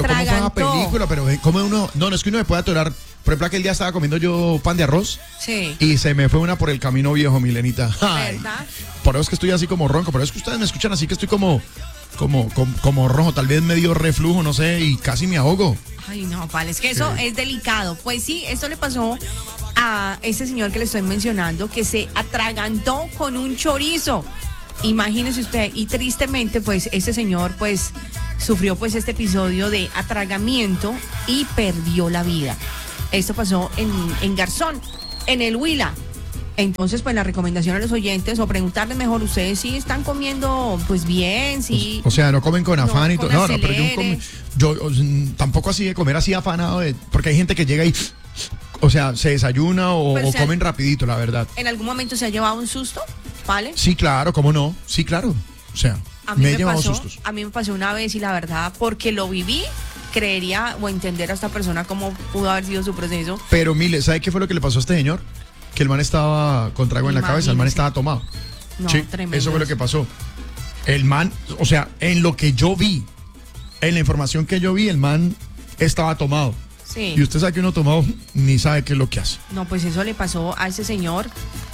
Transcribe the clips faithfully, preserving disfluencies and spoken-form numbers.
atragantó. ¿Cómo fue la película? Pero ¿cómo uno? No, no es que uno me puede atorar. Por ejemplo, aquel día estaba comiendo yo pan de arroz. Sí. Y se me fue una por el camino viejo, Milenita. Ay, ¿verdad? por eso es que estoy así como ronco. Por eso es que ustedes me escuchan así que estoy como, como, como, como rojo. Tal vez medio reflujo, no sé, y casi me ahogo. Ay, no, vale, es que eso sí es delicado. Pues sí, esto le pasó a ese señor que le estoy mencionando, que se atragantó con un chorizo. Imagínese usted, y tristemente, pues, este señor, pues, sufrió, pues, este episodio de atragamiento y perdió la vida. Esto pasó en, en Garzón, en el Huila. Entonces, pues, la recomendación a los oyentes, o preguntarles mejor, ustedes sí están comiendo, pues, bien, sí. O, o sea, no comen con afán no, y todo. con No, no, pero yo, como, yo o, tampoco así de comer así afanado, de, porque hay gente que llega y, o sea, se desayuna o, o, o sea, comen rapidito, la verdad. ¿En algún momento se ha llevado un susto? ¿Vale? Sí, claro, ¿cómo no? Sí, claro. O sea, a mí me, me he llevado pasó, sustos. A mí me pasó una vez y la verdad, porque lo viví, creería o entender a esta persona cómo pudo haber sido su proceso. Pero mire, ¿sabe qué fue lo que le pasó a este señor? Que el man estaba con trago en la cabeza, el man estaba tomado. No, sí, tremendo. Eso fue lo que pasó. El man, o sea, en lo que yo vi, en la información que yo vi, el man estaba tomado. Sí. Y usted sabe que uno tomado ni sabe qué es lo que hace. No, pues eso le pasó a ese señor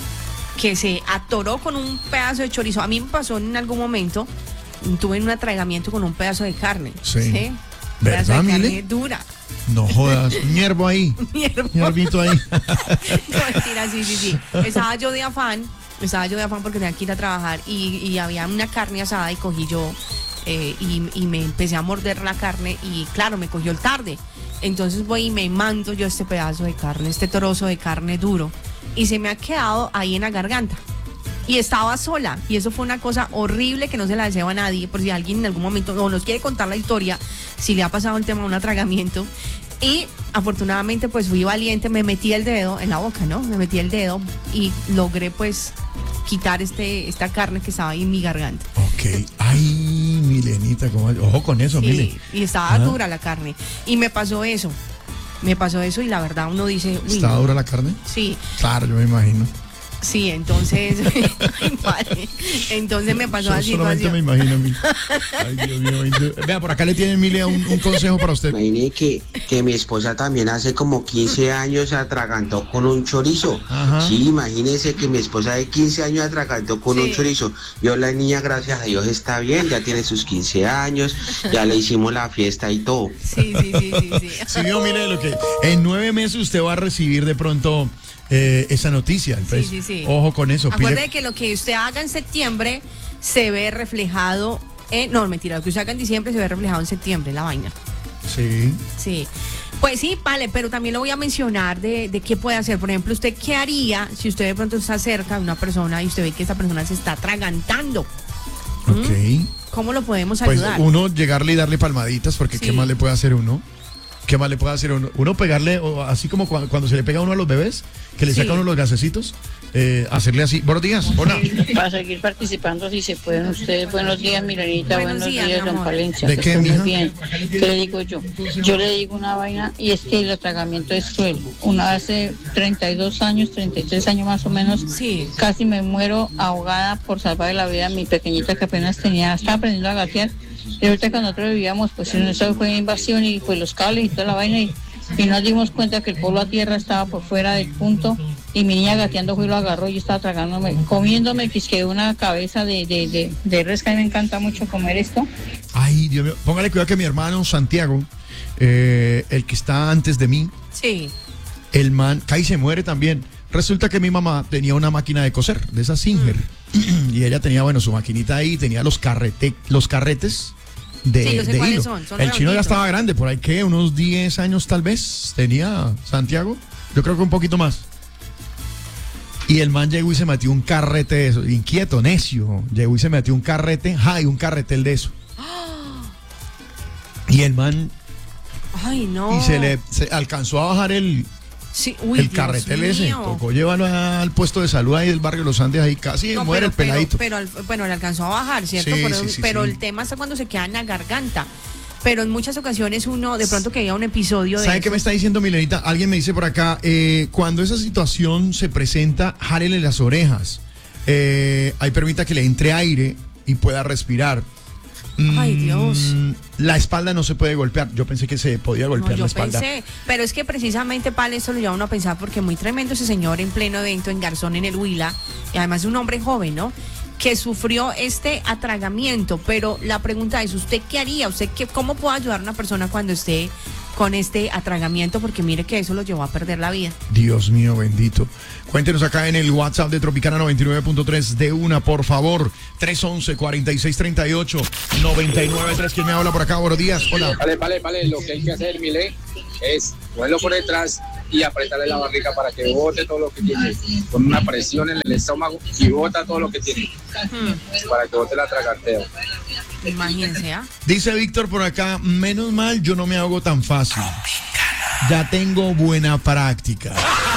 que se atoró con un pedazo de chorizo. A mí me pasó en algún momento, tuve un atragamiento con un pedazo de carne. Sí. ¿Sí? ¿Verdad, pedazo de Mile? carne dura. No jodas, hierbo ahí. Hierbo. Hierbito ahí. No, mentira, sí, sí, sí. Estaba yo de afán, estaba yo de afán porque tenía que ir a trabajar y, y había una carne asada y cogí yo eh, y, y me empecé a morder la carne y claro, me cogió el tarde. Entonces voy y me mando yo este pedazo de carne, este trozo de carne duro y se me ha quedado ahí en la garganta. Y estaba sola, y eso fue una cosa horrible que no se la deseo a nadie, por si alguien en algún momento no nos quiere contar la historia, si le ha pasado el tema de un atragamiento. Y afortunadamente pues fui valiente, me metí el dedo en la boca, ¿no? Me metí el dedo y logré pues quitar este esta carne que estaba ahí en mi garganta. Ok, ay, Milenita, ¿cómo? Ojo con eso, sí, Mile. Y estaba ¿Ah? dura la carne, y me pasó eso, me pasó eso y la verdad uno dice... ¿Estaba no. dura la carne? Sí. Claro, yo me imagino. Sí, entonces, vale. Entonces me pasó así. Solamente me imagino a mí. Ay, Dios mío. Dios. Vea, por acá le tiene Emilia un, un consejo para usted. Imagine que, que mi esposa también hace como quince años se atragantó con un chorizo. Ajá. Sí, imagínese que mi esposa de quince años se atragantó con sí. un chorizo. Yo, la niña, gracias a Dios, está bien, ya tiene sus quince años, ya le hicimos la fiesta y todo. Sí, sí, sí, sí. Sí, sí no, mire lo que en nueve meses usted va a recibir de pronto... Eh, esa noticia, sí, sí, sí. Ojo con eso. Acuerde pide... que lo que usted haga en septiembre se ve reflejado en, no, mentira, lo que usted haga en diciembre se ve reflejado en septiembre, la vaina. Sí. Sí. Pues sí, vale, pero también lo voy a mencionar de, de qué puede hacer. Por ejemplo, ¿usted qué haría si usted de pronto está cerca de una persona y usted ve que esa persona se está atragantando? Ok. ¿Mm? ¿Cómo lo podemos ayudar? Pues uno llegarle y darle palmaditas, porque sí. ¿Qué más le puede hacer uno? ¿Qué más le puede hacer uno? Uno pegarle, así como cuando, cuando se le pega a uno a los bebés, que le sí. saca a uno los gasecitos, eh, hacerle así. Buenos días, hola. Para seguir participando, si se pueden ustedes. Buenos días, Milenita, buenos, buenos días, días don Palencia. ¿De qué, mija? Bien. ¿Qué le digo yo? Yo le digo una vaina, y es que el atragamiento es cruel. Una hace treinta y dos años, treinta y tres años más o menos, sí. casi me muero ahogada por salvar la vida a mi pequeñita que apenas tenía, estaba aprendiendo a gatear. Y ahorita cuando nosotros vivíamos, pues eso fue invasión y pues los cables y toda la vaina y, y nos dimos cuenta que el polo a tierra estaba por fuera del punto y mi niña gateando fue y lo agarró y estaba tragándome, comiéndome que es que una cabeza de, de, de, de res, que a mí me encanta mucho comer esto. Ay, Dios mío, póngale cuidado que mi hermano Santiago, eh, el que está antes de mí, sí. el man, cae y se muere también. Resulta que mi mamá tenía una máquina de coser, de esa Singer, mm. y ella tenía, bueno, su maquinita ahí, tenía los, carrete, los carretes de, sí, yo sé de hilo. Son, son el chino ya estaba grande, por ahí que unos diez años tal vez tenía Santiago, yo creo que un poquito más. Y el man llegó y se metió un carrete de eso, inquieto, necio, llegó y se metió un carrete, ay, un carretel de eso. Y el man, ay, no. Y se le se alcanzó a bajar el... Sí, uy, el carretel ese, tocó llevarlo al puesto de salud ahí del barrio Los Andes, ahí casi no, muere pero, el peladito. Pero, pero, bueno, le alcanzó a bajar, ¿cierto? Sí, pero sí, sí, pero sí. el tema está cuando se queda en la garganta. Pero en muchas ocasiones uno de pronto quería un episodio de ¿Sabe qué me está diciendo Milenita? Alguien me dice por acá, eh, cuando esa situación se presenta, jálele las orejas. Eh, ahí permita que le entre aire y pueda respirar. Ay, Dios. Mm, la espalda no se puede golpear. Yo pensé que se podía golpear No, yo la espalda. pensé, pero es que precisamente, Pale, eso lo lleva uno a pensar porque muy tremendo ese señor en pleno evento en Garzón, en el Huila, y además es un hombre joven, ¿no? Que sufrió este atragamiento, pero la pregunta es, ¿usted qué haría? ¿Usted qué, cómo puede ayudar a una persona cuando esté con este atragamiento? Porque mire que eso lo llevó a perder la vida. Dios mío, bendito. Cuéntenos acá en el WhatsApp de Tropicana noventa y nueve punto tres de una, por favor. tres once, cuarenta y seis treinta y ocho, noventa y nueve tres. ¿Quién me habla por acá? Buenos días. Hola. Vale, vale, vale. Lo que hay que hacer, Mile, es ponerlo por detrás y apretarle la barriga para que bote todo lo que tiene. Con una presión en el estómago y bota todo lo que tiene. Hmm. Para que bote la tragarteo. Imagínense, ¿ah? Dice Víctor por acá, menos mal yo no me ahogo tan fácil. Ya tengo buena práctica.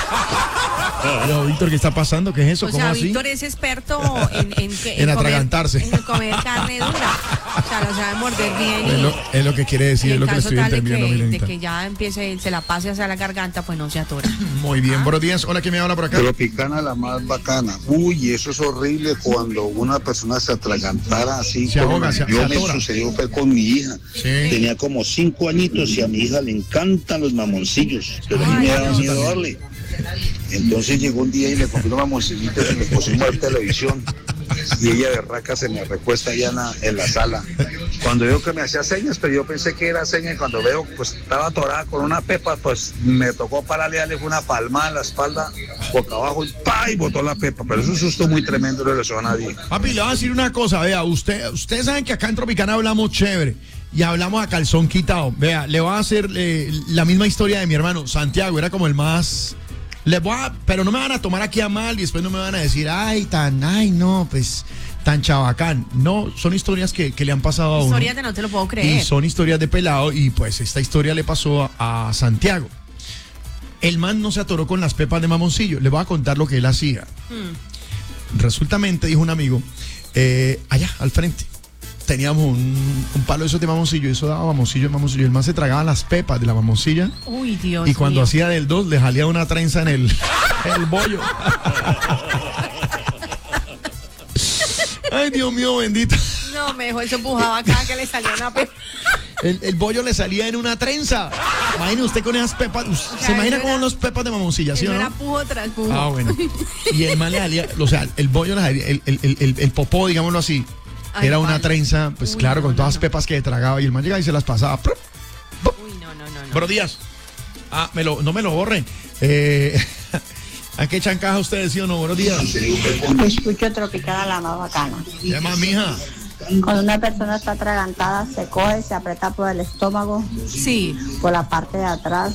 No, Víctor, ¿qué está pasando? ¿Qué es eso? O ¿Cómo sea, así? Víctor es experto en, en, en, En comer- atragantarse. en comer carne dura. O sea, lo sabe morder bien. Es Y, lo, es lo que quiere decir, y es en lo que le caso estoy tal de entendiendo, que, de Milenita. que ya empiece, se la pase hacia la garganta, pues no se atora. Muy bien, buenos días. Hola, ¿quién me habla por acá? Tropicana la más bacana. Uy, eso es horrible cuando una persona se atragantara así. Se con- ahoga, se- Yo se me atora. sucedió fue con mi hija. Sí. Tenía como cinco añitos y a mi hija le encantan los mamoncillos, pero a mí me daba miedo darle. Entonces llegó un día y le compré una mamoncillita y le pusimos a la televisión. Y ella de raca se me recuesta allá en la, en la sala. Cuando veo que me hacía señas, pero yo pensé que era señas, y cuando veo pues estaba atorada con una pepa, pues me tocó pararle, darle una palmada en la espalda, boca abajo, y ¡pa! Y botó la pepa. Pero es un susto muy tremendo, no le hizo a nadie. Papi, le voy a decir una cosa, vea, usted, ustedes saben que acá en Tropicana hablamos chévere y hablamos a calzón quitado. Vea, le voy a hacer eh, la misma historia de mi hermano Santiago, era como el más... Le voy a, pero no me van a tomar aquí a mal y después no me van a decir, ay, tan, ay, no, pues, tan chabacán. No, son historias que, que le han pasado a uno. Historias de no te lo puedo Y creer. son historias de pelado y pues esta historia le pasó a, a Santiago. El man no se atoró con las pepas de mamoncillo. Le voy a contar lo que él hacía. Hmm. Resultamente, dijo un amigo, eh, allá al frente teníamos un, un palo de esos de mamoncillo y eso daba mamoncillo de mamoncillo. El man se tragaba las pepas de la mamoncilla Uy, Dios y cuando mío. hacía del dos le salía una trenza en el, el bollo. Ay, Dios mío, bendito. No, me dejó eso empujado acá que le salió una pepa. El, el bollo le salía en una trenza. Imagine usted con esas pepas. ¿Se sea, imagina eso cómo era- los pepas de mamoncilla, sí Eso o no? era pujo tras pujo. Ah, bueno. Y el man le salía, o sea, el bollo le salía, el, el, el, el, el popó, digámoslo así, Ay, era una vale. trenza, pues Uy, claro, no, con no, todas las no. pepas que tragaba y el man llegaba y se las pasaba. ¡Prup! Uy, no, no, no. no. Buenos días. Ah, me lo, no me lo borren. Eh, ¿a qué chancaja ustedes, sí o no? Buenos días. Escucho Tropicana la más bacana. ¿Qué llama, mija? Cuando una persona está atragantada, se coge, se aprieta por el estómago, Sí. por la parte de atrás.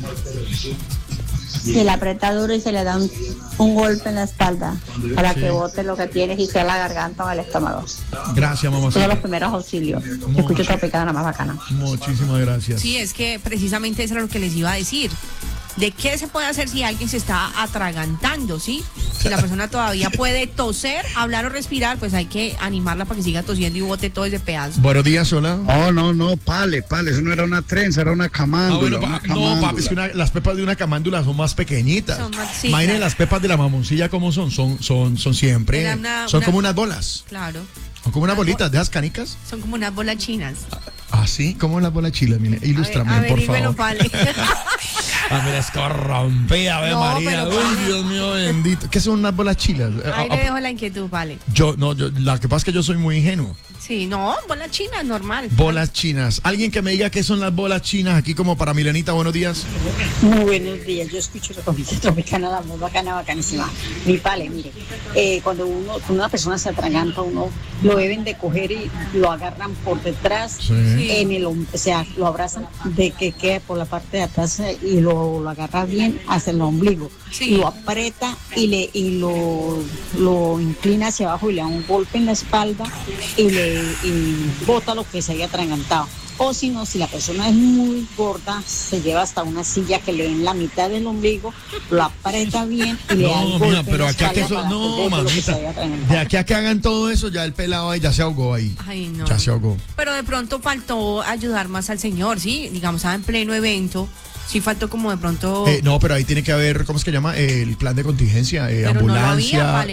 Se le aprieta duro y se le da un, un golpe en la espalda para Sí. que bote lo que tienes y sea la garganta o el estómago. Gracias, mamá. Todos los primeros auxilios. Escucho Tropicana la más bacana. Muchísimas gracias. Sí, es que precisamente eso era lo que les iba a decir. ¿De qué se puede hacer si alguien se está atragantando, sí? Si la persona todavía puede toser, hablar o respirar, pues hay que animarla para que siga tosiendo y bote todo ese pedazo. Buenos días, hola. Oh, no, no, pale, pale, eso no era una trenza, era una Ah, camándula. bueno, una pa- no, camándula. papi, es que una- las pepas de una camándula son más pequeñitas. Son más- sí, Imaginen claro. las pepas de la mamoncilla como son, son, son, son siempre, Era una- son una- como unas bolas, Claro. son como unas Una bo- bolitas de esas canicas. Son como unas bolas chinas. Así, como las bolas chilas, mire, ilústrame, a ver, por averígüelo, favor. Pale. Ah, mira, es corrompida, Ave No, María. pero Uy, Pale. Dios mío, bendito. ¿Qué son unas bolas chilas? Eh, Ahí ah, le ah, dejo la inquietud, Pale. yo, no, yo, la que pasa es que yo soy muy ingenuo. Sí, no, bolas chinas, normal. Bolas chinas. Alguien que me diga qué son las bolas chinas aquí como para Milenita, buenos días. Muy buenos días, yo escucho la comida tropicana, la más bacana, bacanísima. Mi pale, mire, eh, cuando uno, cuando una persona se atraganta, uno lo deben de coger y lo agarran por detrás, Sí. en el, hom- o sea, lo abrazan de que quede por la parte de atrás eh, y lo, lo agarra bien hasta el ombligo. Sí. Lo aprieta y le y lo, lo inclina hacia abajo y le da un golpe en la espalda y le y bota lo que se haya atragantado. O si no, si la persona es muy gorda, se lleva hasta una silla que le den la mitad del ombligo, lo aprieta bien y le da el No, golpe mira, en pero la aquí a que espalda eso, para que no, bote lo que se mamita. haya atragantado. De aquí a que hagan todo eso, ya el pelado ahí ya se ahogó ahí. Ay, no. Ya se ahogó. Pero de pronto faltó ayudar más al señor, ¿sí? Digamos, estaba en pleno evento. Sí faltó como de pronto... Eh, no, pero ahí tiene que haber, ¿cómo es que llama? El plan de contingencia, eh, pero no lo ambulancia. había, vale.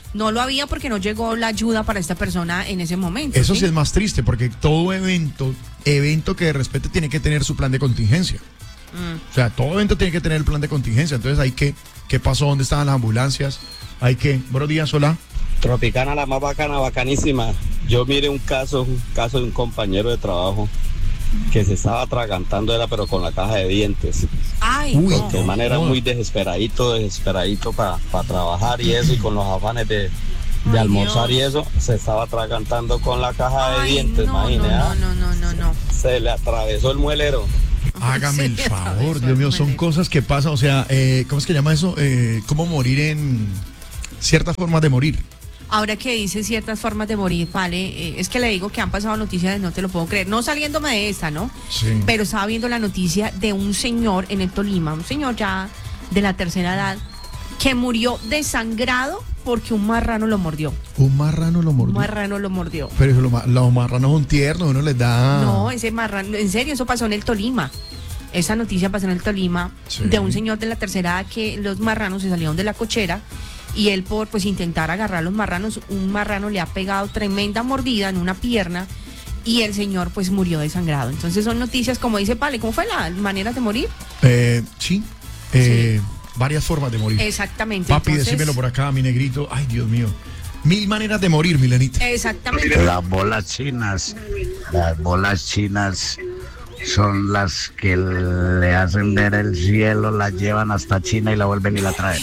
No lo había porque no llegó la ayuda para esta persona en ese momento. Eso sí, sí es más triste, porque todo evento, evento que respete tiene que tener su plan de contingencia. Mm. O sea, todo evento tiene que tener el plan de contingencia. Entonces, hay que, ¿qué pasó? ¿Dónde estaban las ambulancias? Hay que, buenos días, hola. Tropicana, la más bacana, bacanísima. Yo miré un caso, un caso de un compañero de trabajo que se estaba atragantando, era pero con la caja de dientes. Ay, Uy, no. De manera no. muy desesperadito, desesperadito para pa trabajar y eso, y con los afanes de, de Ay, almorzar Dios. y eso, se estaba atragantando con la caja de Ay, dientes, no, imagínate. no, ¿ah? no, no, no, no. Se le atravesó el muelero. Hágame el Sí, favor, atravesó Dios el mío, son muelero. cosas que pasan. O sea, eh, ¿cómo es que llama eso? Eh, ¿Cómo morir en ciertas formas de morir? Ahora que dice ciertas formas de morir, vale, eh, es que le digo que han pasado noticias de no te lo puedo creer, no saliéndome de esta, ¿no? Sí. Pero estaba viendo la noticia de un señor en el Tolima, un señor ya de la tercera edad, que murió desangrado porque un marrano lo mordió. Un marrano lo Un mordió. marrano lo mordió. Pero eso, lo ma- los marranos son tiernos, uno les da... No, ese marrano, en serio, eso pasó en el Tolima. Esa noticia pasó en el Tolima Sí. de un señor de la tercera edad que los marranos se salieron de la cochera y él por pues intentar agarrar los marranos, un marrano le ha pegado tremenda mordida en una pierna y el señor pues murió desangrado. Entonces son noticias como dice Pale, ¿cómo fue la manera de morir? Eh, sí, eh, varias formas de morir. Exactamente. Papi, entonces- decímelo por acá, mi negrito. Ay, Dios mío. Mil maneras de morir, Milenita. Exactamente. Las bolas chinas, las bolas chinas son las que le hacen ver el cielo, la llevan hasta China y la vuelven y la traen.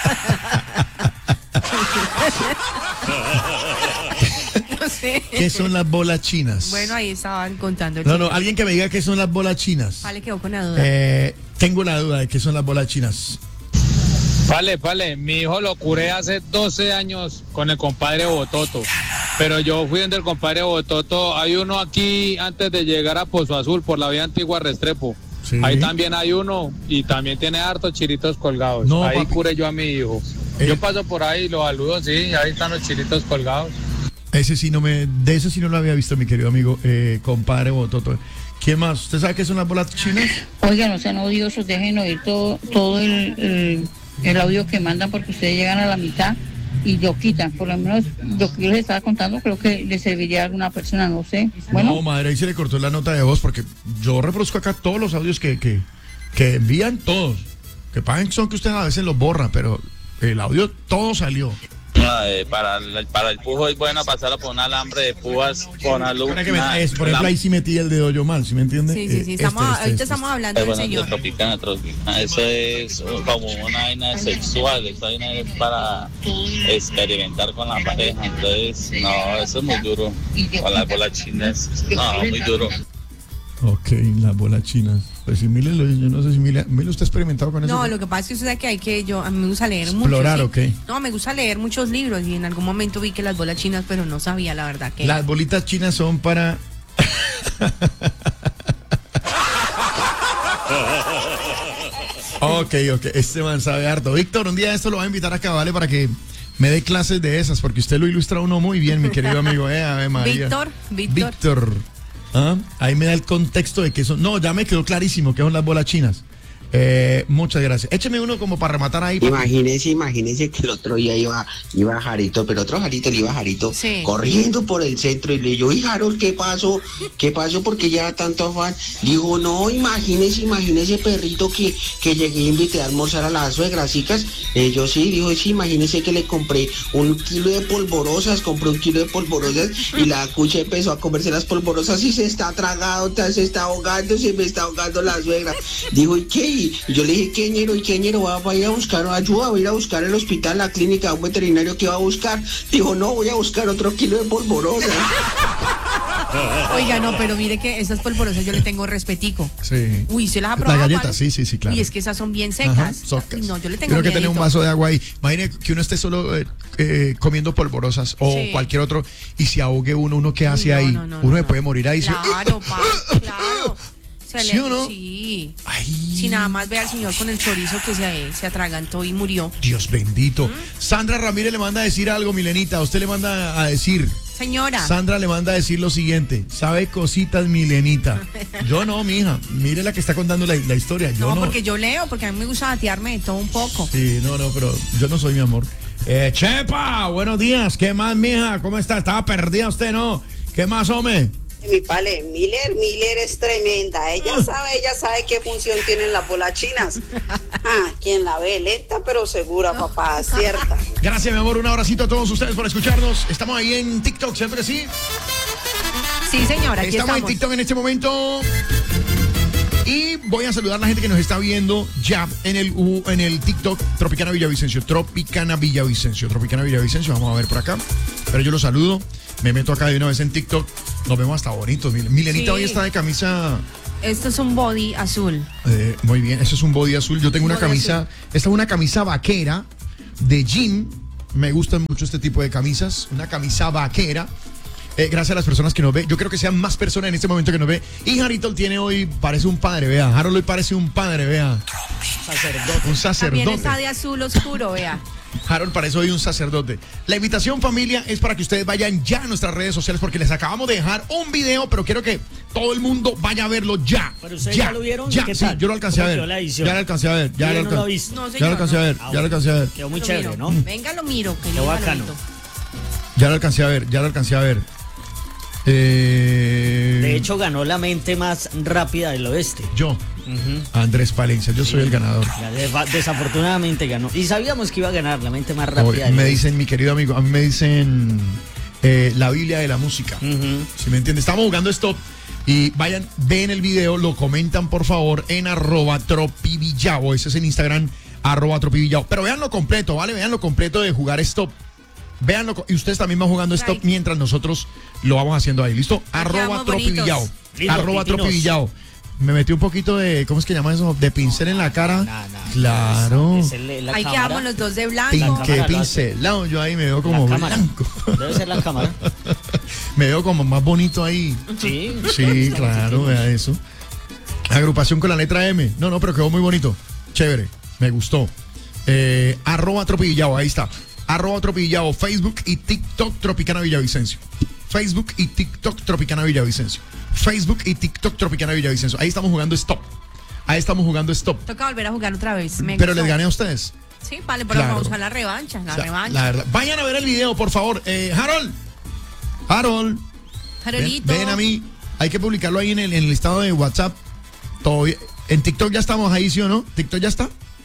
No sé. ¿Qué son las bolas chinas? Bueno, ahí estaban contando. el No, no, señor. alguien que me diga qué son las bolas chinas. Pale quedó con la duda. Eh, tengo la duda de qué son las bolas chinas. Vale, vale, mi hijo lo curé hace doce años con el compadre Bototo, pero yo fui donde el compadre Bototo, hay uno aquí antes de llegar a Pozo Azul por la vía antigua Restrepo, Sí. ahí también hay uno y también tiene hartos chiritos colgados, No, ahí papi. curé yo a mi hijo, Eh. yo paso por ahí, lo saludo, sí, ahí están los chiritos colgados. Ese sí no me, de eso sí no lo había visto, mi querido amigo, eh, compadre Bototo. ¿Quién más? ¿Usted sabe qué son las bolas chinas? Oigan, no sean odiosos, dejen oír todo, todo el, el, el audio que mandan porque ustedes llegan a la mitad y lo quitan. Por lo menos lo que yo les estaba contando creo que le serviría a alguna persona, no sé. Bueno, No, madre, ahí se le cortó la nota de voz porque yo reproduzco acá todos los audios que, que, que envían todos. Que pagan son que ustedes a veces los borran, pero el audio todo salió. No, eh, para, el, para el pujo es bueno pasarlo por un alambre de púas con algo. Para que me- es, por ejemplo, ahí sí metí el dedo yo mal, ¿sí me entiende? Sí, sí, sí. Eh, Estamos, este, este, ahorita este, estamos hablando Eh, del bueno, señor. tropicana, tropicana. Eso es como una vaina sexual, esa vaina es para experimentar con la pareja. Entonces, no, eso es muy duro. Con las bolas chinas, no, muy duro. Ok, las bolas chinas. Pues si Mile, lo- yo no sé si Mile, Mile usted ha experimentado con eso. No, lo que pasa es que usted sabe que hay que yo a mí me gusta leer Explorar, mucho. ¿ok? No, me gusta leer muchos libros y en algún momento vi que las bolas chinas, pero no sabía la verdad que. Las bolitas chinas son para... ok, ok, este man sabe harto. Víctor, un día esto lo va a invitar acá, ¿vale? Para que me dé clases de esas, porque usted lo ilustra uno muy bien, mi querido amigo. Eh, Ave María. Víctor, Víctor. Víctor. ¿Ah? Ahí me da el contexto de que son... No, ya me quedó clarísimo que son las bolas chinas. Eh, muchas gracias. Écheme uno como para rematar ahí. papi. Imagínese, imagínese que el otro día iba, iba Jarito, pero otro Jarito le iba Jarito Sí. corriendo por el centro y le dijo, y Harold, ¿qué pasó? ¿Qué pasó? Porque ya tanto afán. Dijo, no, imagínese, imagínese perrito que, que llegué y invité a almorzar a las suegras, chicas. Eh, yo sí, dijo, sí, imagínese que le compré un kilo de polvorosas, compré un kilo de polvorosas y la cucha empezó a comerse las polvorosas y se está tragado, se está ahogando, se me está ahogando la suegra. Dijo, ¿y qué? Y yo le dije, ¿qué ñero? ¿Y qué ñero? Va, va a ir a buscar ayuda, va a ir a buscar el hospital, la clínica, un veterinario que va a buscar. Dijo, no, voy a buscar otro kilo de polvorosa. Oiga, no, pero mire que esas polvorosas yo le tengo respetico. Sí. Uy, ¿se las ha La probado? galleta, Pablo? sí, sí, sí, claro. Y es que esas son bien Ajá, secas. socas. No, yo le tengo Creo que tener un miedito. vaso de agua ahí. Imagine que uno esté solo eh, eh, comiendo polvorosas o Sí. cualquier otro y se ahogue uno, ¿uno qué hace no, ahí? no, no, uno no, se no. puede morir ahí. ¿sí? Claro, pa, claro. Se ¿Sí le- o no? Sí. Ay, Si nada más ve al señor con el chorizo que se, se atragantó y murió. Dios bendito. Sandra Ramírez le manda a decir algo, Milenita. A usted le manda a decir. Señora. Sandra le manda a decir lo siguiente. ¿Sabe cositas, Milenita? Yo no, mija. Mire la que está contando la, la historia. Yo no, no. porque yo leo, porque a mí me gusta batearme de todo un poco. Sí, no, no, pero yo no soy mi amor. Eh, Chepa, buenos días. ¿Qué más, mija? ¿Cómo está? Estaba perdida usted, ¿no? ¿Qué más, hombre? Mi pale, Miller, Miller es tremenda. Ella sabe, ella sabe qué función tienen las bolas chinas. Ah, quien la ve lenta pero segura, papá, cierta. Gracias, mi amor. Un abracito a todos ustedes por escucharnos. Estamos ahí en TikTok, ¿siempre sí? Sí, señora, aquí estamos, estamos en TikTok en este momento. Y voy a saludar a la gente que nos está viendo ya en el uh, en el TikTok Tropicana Villavicencio. Tropicana Villavicencio. Tropicana Villavicencio. Vamos a ver por acá. Pero yo los saludo. Me meto acá de una vez en TikTok. Nos vemos hasta bonitos. Milenita sí. Hoy está de camisa. Esto es un body azul. Eh, muy bien, eso es un body azul. Yo tengo una camisa. Azul. Esta es una camisa vaquera de jean. Me gustan mucho este tipo de camisas. Una camisa vaquera. Eh, gracias a las personas que nos ven. Yo creo que sean más personas en este momento que nos ven. Y Harold tiene hoy, parece un padre, vea. Harold hoy parece un padre, vea. Sacerdote. Un sacerdote. También está de azul oscuro, vea. Harold parece hoy un sacerdote. La invitación, familia, es para que ustedes vayan ya a nuestras redes sociales porque les acabamos de dejar un video, pero quiero que todo el mundo vaya a verlo ya. ¿Pero ustedes ya, ya lo vieron? Ya, ¿Qué sí, tal? yo lo alcancé a ver. Ya lo alcancé a ver. Ya lo no lo visto. No, señor, ya lo alcancé no. a ver. Ah, ya lo alcancé a ver. Quedó muy Lo chévere, miro. ¿no? Venga, lo miro. Que Qué yo bacano. Ya lo alcancé a ver. Ya lo alcancé a ver. Eh... De hecho, ganó la mente más rápida del oeste. Yo. Uh-huh. Andrés Palencia, yo sí. soy el ganador. Desafortunadamente ganó. Y sabíamos que iba a ganar la mente más rápida. Hoy, me dicen, mi querido amigo, a mí me dicen eh, la Biblia de la música. Uh-huh. ¿Sí me entiendes? Estamos jugando Stop. Y vayan, ven el video, lo comentan por favor en arroba tropivillao. Ese es en Instagram, arroba tropivillao. Pero veanlo completo, ¿vale? Vean lo completo de jugar Stop. Véanlo, y ustedes también van jugando Stop right. Mientras nosotros lo vamos haciendo ahí. ¿Listo? Arroba tropivillao. Arroba tropivillao. Me metí un poquito de, ¿cómo es que llama eso? De pincel en la cara. No, no, no, claro. Es el, el, ahí quedamos los dos de blanco. Pin, que pincelado, yo ahí me veo como blanco. Debe ser la cámara. Me veo como más bonito ahí. Sí. Sí, claro, vea eso. Agrupación con la letra M. No, no, pero quedó muy bonito. Chévere, me gustó. Eh, arroba Tropivillao, ahí está. Arroba Tropivillao, Facebook y TikTok Tropicana Villavicencio. Facebook y TikTok Tropicana Villavicencio. Facebook y TikTok Tropicana Villavicencio. Ahí estamos jugando Stop. Ahí estamos jugando Stop. Toca volver a jugar otra vez. Me pero gustó. les gané a ustedes. Sí, vale, pero claro. vamos a la revancha, la o sea, revancha. La verdad. Vayan a ver el video, por favor. Eh, Harold. Harold. Haroldito. Ven, ven a mí. Hay que publicarlo ahí en el, en el listado de WhatsApp. Todo bien. En TikTok ya estamos ahí, ¿sí o no? ¿TikTok ya está?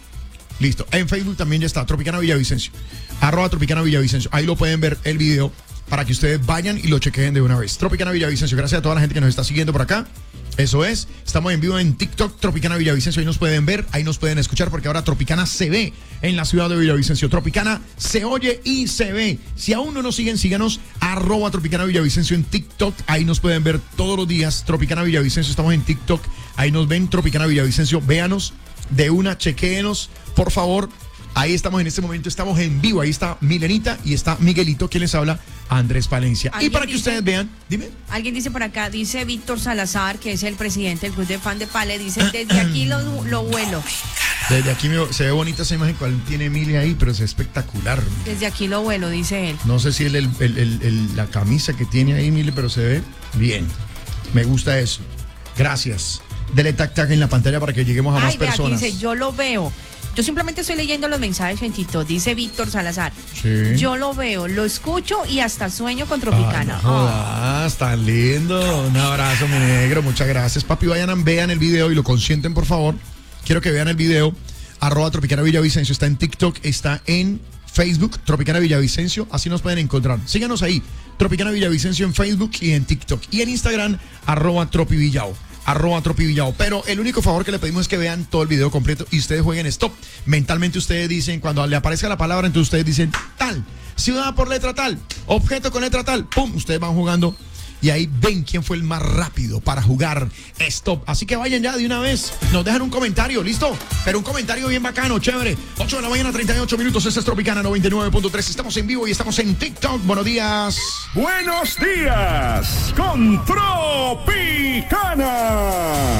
Listo. En Facebook también ya está. Tropicana Villavicencio. Arroba Tropicana Villavicencio. Ahí lo pueden ver el video para que ustedes vayan y lo chequeen de una vez. Tropicana Villavicencio. Gracias a toda la gente que nos está siguiendo por acá. Eso es. Estamos en vivo en TikTok, Tropicana Villavicencio. Ahí nos pueden ver, ahí nos pueden escuchar, porque ahora Tropicana se ve en la ciudad de Villavicencio. Tropicana se oye y se ve. Si aún no nos siguen, síganos, arroba Tropicana Villavicencio en TikTok. Ahí nos pueden ver todos los días. Tropicana Villavicencio, estamos en TikTok. Ahí nos ven, Tropicana Villavicencio. Véanos de una, chequéenos, por favor. Ahí estamos en este momento, estamos en vivo. Ahí está Milenita y está Miguelito, quien les habla, Andrés Palencia. Y para que dice, ustedes vean, dime. Alguien dice por acá, dice Víctor Salazar, que es el presidente del club de fan de Pale, dice, desde aquí lo, lo vuelo. Desde aquí me, se ve bonita esa imagen, cual tiene Emilia ahí, pero es espectacular. Desde aquí lo vuelo, dice él. No sé si es el, el, el, el, la camisa que tiene ahí, Emilia, pero se ve bien. Me gusta eso. Gracias. Dele tac tac en la pantalla para que lleguemos a Ay, más personas. Dice, yo lo veo. Yo simplemente estoy leyendo los mensajes en TikTok, dice Víctor Salazar. Sí. Yo lo veo, lo escucho y hasta sueño con Tropicana. Ay, no jodas, oh. Tan lindo. Un abrazo, mi negro. Muchas gracias, papi. Vayan, vean el video y lo consienten, por favor. Quiero que vean el video. Arroba Tropicana Villavicencio. Está en TikTok, está en Facebook, Tropicana Villavicencio. Así nos pueden encontrar. Síganos ahí. Tropicana Villavicencio en Facebook y en TikTok. Y en Instagram, arroba Tropivillao. Arroba Tropivillao. Pero el único favor que le pedimos es que vean todo el video completo y ustedes jueguen Stop. Mentalmente ustedes dicen, cuando le aparezca la palabra, entonces ustedes dicen tal, ciudad por letra tal, objeto con letra tal, pum, ustedes van jugando y ahí ven quién fue el más rápido para jugar Stop. Así que vayan ya de una vez, nos dejan un comentario, ¿listo? Pero un comentario bien bacano, chévere. ocho de la mañana, treinta y ocho minutos, esta es Tropicana noventa y nueve punto tres. Estamos en vivo y estamos en TikTok. Buenos días. Buenos días con Tropicana.